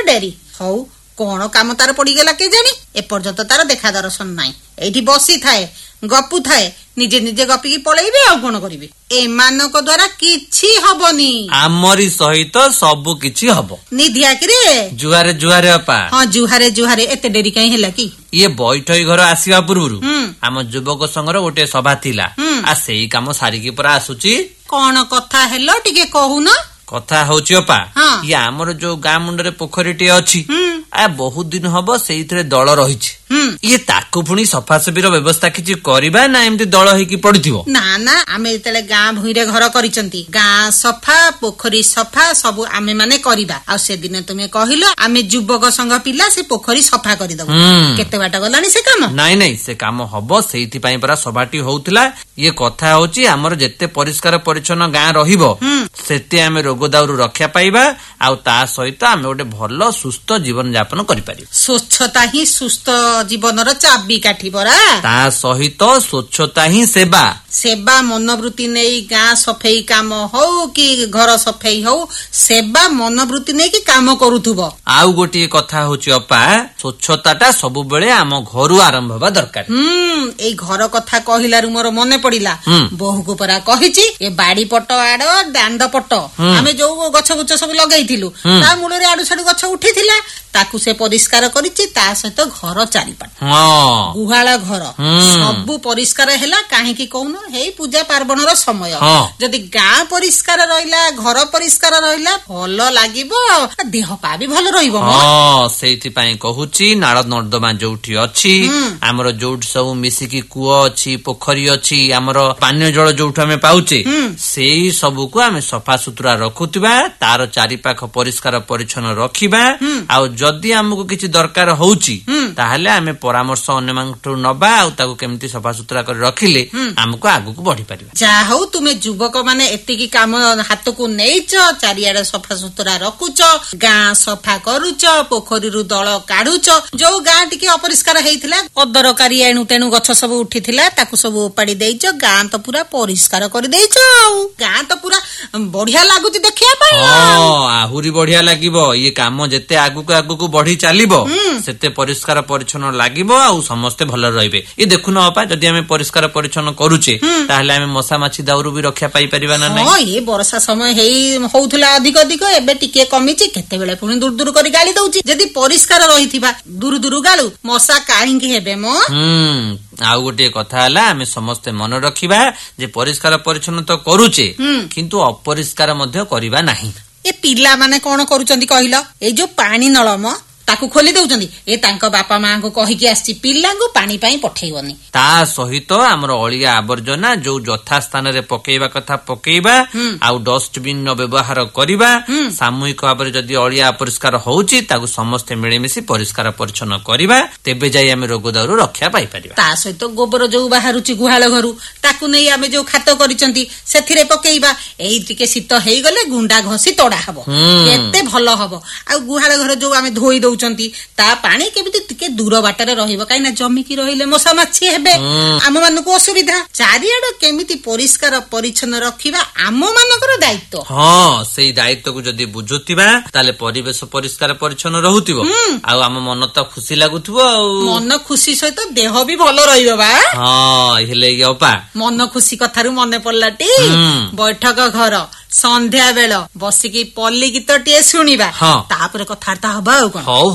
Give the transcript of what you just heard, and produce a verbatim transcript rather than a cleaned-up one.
ଡେରି ହଉ। କଣ କାମ ତାର ପଡିଗଲା କେଜାଣି ଏପର୍ଯ୍ୟନ୍ତ ତାର ଦେଖା ଦର୍ଶନ ନାହିଁ। ଏଇଠି ବସି ଥାଏ ଗପୁ ଥାଏ ନିଜେ ନିଜେ ଗପିକି ପଳେଇବେ ଆଉ କଣ କରିବେ। ଏମାନଙ୍କ ଦ୍ଵାରା କିଛି ହବନି। ଆମରି ସହିତ ସବୁ କିଛି ହବ। ନିଧିଆକିରେ ଜୁହାରେ ଜୁହାରେ ଅପା। ହଁ ଜୁହାରେ ଜୁହାରେ। ଏତେ ଡେରି କାହିଁ ହେଲା କି? ଇଏ ବୈଠକ ଘର ଆସିବା ପୂର୍ବରୁ ଆମ ଯୁବକ ସଂଘର ଗୋଟେ ସଭା ଥିଲା। ଆ ସେଇ କାମ ସାରିକି ପରା ଆସୁଛି। କଣ କଥା ହେଲ ଟିକେ କହୁନ? କଥା ହଉଛି ଅପା ଇଏ ଆମର ଯୋଉ ଗାଁ ମୁଣ୍ଡରେ ପୋଖରୀଟିଏ ଅଛି ଆ ବହୁତ ଦିନ ହବ ସେଇଥିରେ ଦଳ ରହିଛି। ଇଏ ତାକୁ ପୁଣି ସଫାସଫିର ବ୍ୟବସ୍ଥା କିଛି କରିବା ନା ଏମିତି ଦଳ ହେଇକି ପଡିଥିବ? ନା ନା ଆମେ ଯେତେବେଳେ ଗାଁ ଭୂଇଁରେ ଘର କରିଛନ୍ତି ଗାଁ ସଫା ପୋଖରୀ ସଫା ସବୁ ଆମେ ମାନେ କରିବା। ଆଉ ସେଦିନ ତୁମେ କହିଲ ଆମେ ଯୁବକ ସଂଘ ପିଲା ସେ ପୋଖରୀ ସଫା କରିଦବୁ। କେତେ ବାଟ ଗଲାଣି ସେ କାମ? ନାଇଁ ନାଇଁ ସେ କାମ ହବ ସେଇଥିପାଇଁ ପରା ସଭାଟି ହଉଥିଲା। ଇଏ କଥା ହଉଛି ଆମର ଯେତେ ପରିଷ୍କାର ପରିଚ୍ଛନ୍ନ ଗାଁ ରହିବ ସେତେ ଆମେ ରୋଗ ଦାଉରୁ ରକ୍ଷା ପାଇବା ଆଉ ତା ସହିତ ଆମେ ଗୋଟେ ଭଲ ସୁସ୍ଥ ଜୀବନ ଯାପନ କରିପାରିବା। ସ୍ୱଚ୍ଛତା ହିଁ ସୁସ୍ଥ ଜୀବନର ଚାବି କାଠି ପରା। ତା ସହିତ ସ୍ୱଚ୍ଛତା ହିଁ ସେବା। ସେବା ମନୋବୃତ୍ତି ନେଇ ଗାଁ ସଫେଇ କାମ ହଉ କି ଘର ସଫେଇ ହଉ ସେବା ମନୋବୃତ୍ତି ନେଇକି କାମ କରୁଥିବ। ଆଉ ଗୋଟିଏ କଥା ହଉଛି ଅପା ସ୍ୱଚ୍ଛତା ଟା ସବୁବେଳେ ଆମ ଘରୁ ଆରମ୍ଭ ହବା ଦରକାର। ହୁଁ ଏଇ ଘର କଥା କହିଲାରୁ ମୋର ମନେ ପଡିଲା ବୋହୂକୁ ପରା କହିଛି ଏ ବାଡି ପଟ ଆଡ ଦାଣ୍ଡ ପଟ ଆମେ ଯୋଉ ଗଛ ଗୁଛ ସବୁ ଲଗେଇଥିଲୁ ତା ମୂଳରେ ଆଡୁ ସାଡୁ ଗଛ ଉଠିଥିଲା ତାକୁ ସେ ପରିଷ୍କାର କରିଛି। ତା ସହିତ ଘର ଚାରିପାଟ ଗୁହାଳ ଘର ସବୁ ପରିଷ୍କାର ହେଲା। କାହିଁକି କହୁନ? ହେଇ ପୂଜା ପାର୍ବଣର ସମୟ ଯଦି ଗାଁ ପରିଷ୍କାର ରହିଲା ଘର ପରିଷ୍କାର ରହିଲା ଭଲ ଲାଗିବ ଦେହ ପା ବି ଭଲ ରହିବ। ସେଇଥିପାଇଁ କହୁଛି ନାଳ ନର୍ଦ୍ଦମା ଯୋଉଠି ଅଛି ଆମର ଯୋଉଠି ସବୁ ମିଶିକି କୂଅ ଅଛି ପୋଖରୀ ଅଛି ଆମର ପାନୀୟ ଜଳ ଯୋଉଠୁ ଆମେ ପାଉଛେ ସେଇ ସବୁକୁ ଆମେ ସଫାସୁତୁରା ରଖୁଥିବା ତାର ଚାରିପାଖ ପରିଷ୍କାର ପରିଚ୍ଛନ୍ନ ରଖିବା। ଆଉ ଯଦି ଆମକୁ କିଛି ଦରକାର ହଉଛି ତାହେଲେ ଆମେ ପରାମର୍ଶ ଅନ୍ୟମାନଙ୍କଠୁ ନବା ଆଉ ତାକୁ କେମିତି ସଫାସୁତୁରା କରି ରଖିଲେ ଆମକୁ ଆଗକୁ ବଢି ପାରିବା। ଯାହା ହଉ ତୁମେ ଯୁବକ ମାନେ ଏତିକି କାମ ହାତକୁ ନେଇଛ ଚାରିଆଡେ ସଫାସୁତୁରା ରଖୁଛ ଗାଁ ସଫା କରୁଛ ପୋଖରୀରୁ ଦଳ କାଢୁଛ। ଯୋଉ ଗାଁ ଟିକେ ଅପରିଷ୍କାର ହେଇଥିଲା ଅଦରକାରୀ ଏଣୁ ତେଣୁ ଗଛ ସବୁ ଉଠିଥିଲା ତାକୁ ସବୁ ଓପାଡି ଦେଇଛ ଗାଁ ତ ପୁରା ପରିଷ୍କାର କରିଦେଇଛ। ଆଉ ଗାଁ ତ ପୁରା ବଢିଆ ଲାଗୁଛି ଦେଖିବା ପାଇଁ। ଆହୁରି ବଢିଆ ଲାଗିବ। ଇଏ କାମ ଯେତେ ଆଗକୁ ଆଗକୁ ବଢି ଚାଲିବ ସେତେ ପରିଷ୍କାର ପରିଚ୍ଛନ୍ନ ଲାଗିବ ଆଉ ସମସ୍ତେ ଭଲରେ ରହିବେ। ଇଏ ଦେଖୁନ ଅପା ଯଦି ଆମେ ପରିଷ୍କାର ପରିଚ୍ଛନ୍ନ କରୁଛେ ତାହେଲେ ଆମେ ମଶା ମାଛି ଦାଉରୁ ବି ରକ୍ଷା ପାଇପାରିବା ନା ନାଇଁ? ହଁ ଏ ବର୍ଷା ସମୟ ହେଇ ହଉଥିଲା ଅଧିକ ଅଧିକ ଏବେ ଟିକେ କମିଛି କେତେବେଳେ ପୁଣି ଦୂର ଦୂର କରି ଗାଳି ଦଉଛି। ଯଦି ପରିଷ୍କାର ରହିଥିବା ଦୂର ଦୂର ଗାଳୁ ମଶା କାହିଁକି ହେବେ ମ? ଆଉ ଗୋଟିଏ କଥା ହେଲା ଆମେ ସମସ୍ତେ ମନେ ରଖିବା ଯେ ପରିଷ୍କାର ପରିଚ୍ଛନ୍ନ ତ କରୁଛେ କିନ୍ତୁ ଅପରିଷ୍କାର ମଧ୍ୟ କରିବା ନାହିଁ। ଏ ପିଲାମାନେ କଣ କରୁଛନ୍ତି କହିଲ? ଏଇ ଯୋଉ ପାଣି ନଳ ମ ତାକୁ ଖୋଲି ଦଉଛନ୍ତି। ଏ ତାଙ୍କ ବାପା ମାଙ୍କୁ କହିକି ଆସିଛି ପିଲାଙ୍କୁ ପାଣି ପାଇଁ ପଠେଇବନି। ତା ସହିତ ଆମର ଅଳିଆ ଆବର୍ଜନା ଯୋଉ ଯଥା ସ୍ଥାନରେ ପକେଇବା କଥା ପକେଇବା ଆଉ ଡଷ୍ଟବିନ୍ ର ବ୍ୟବହାର କରିବା। ସାମୂହିକ ଭାବରେ ଯଦି ଅଳିଆ ଅପରିଷ୍କାର ହଉଛି ତାକୁ ସମସ୍ତେ ମିଳିମିଶି ପରିଷ୍କାର ପରିଚ୍ଛନ୍ନ କରିବା ତେବେ ଯାଇ ଆମେ ରୋଗ ଦାଉରୁ ରକ୍ଷା ପାଇପାରିବା। ତା ସହିତ ଗୋବର ଯୋଉ ବାହାରୁଛି ଗୁହାଳ ଘରୁ ତାକୁ ନେଇ ଆମେ ଯୋଉ ଖାତ କରିଛନ୍ତି ସେଥିରେ ପକେଇବା। ଏଇ ଟିକେ ଶୀତ ହେଇଗଲେ ଗୁଣ୍ଡା ଘଷି ତଡା ହବ କେତେ ଭଲ ହବ। ଆଉ ଗୁହାଳ ଘର ଯୋଉ ଆମେ ଧୋଇ ଦଉ ତା ପାଣି କେମିତି ଟିକେ ଦୂର ବାଟରେ ରହିବ କାହିଁକି ନା ଜମିକି ରହିଲେ ମଶା ମାଛି ହେବେ ଆମ ମାନଙ୍କୁ ଅସୁବିଧା। ଚାରିଆଡେ କେମିତି ପରିଷ୍କାର ପରିଚ୍ଛନ୍ନ ରଖିବା ଆମ ମାନଙ୍କର ଦାୟିତ୍ୱ। ହଁ ସେଇ ଦାୟିତ୍ୱକୁ ଯଦି ବୁଝୁଥିବା ତାହେଲେ ପରିବେଶ ପରିଷ୍କାର ପରିଚ୍ଛନ୍ନ ରହୁଥିବ ଆଉ ଆମ ମନ ତ ଖୁସି ଲାଗୁଥିବ। ଆଉ ମନ ଖୁସି ସହିତ ଦେହ ବି ଭଲ ରହିବ ବା। ହଁ ହେଲେ ଅପା ମନ ଖୁସି କଥାରୁ ମନେ ପଡିଲାଟି ବୈଠକ ଘର ସନ୍ଧ୍ୟା ବେଳ ବସିକି ପଲ୍ଲୀ ଗୀତଟିଏ ଶୁଣିବା ତାପରେ କଥାବାର୍ତ୍ତା ହବା ଆଉ କଣ। ହଉ